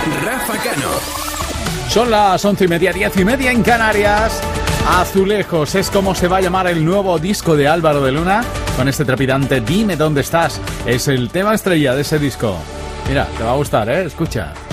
Rafa Cano. Son las 11:30, 10:30 en Canarias. Azulejos es como se va a llamar el nuevo disco de Álvaro de Luna, con este trepidante Dime dónde estás. Es el tema estrella de ese disco. Mira, te va a gustar, ¿eh? Escucha.